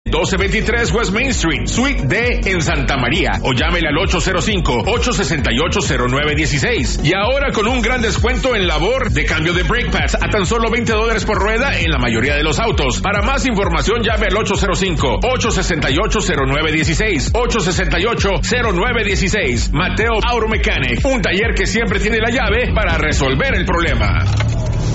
1223 West Main Street, Suite D en Santa María, o llámele al 805-868-0916. Y ahora con un gran descuento en labor de cambio de brake pads a tan solo $20 por rueda en la mayoría de los autos. Para más información llame al 805-868-0916. 868-0916. Mateo Auto Mechanic, un taller que siempre tiene la llave para resolver el problema.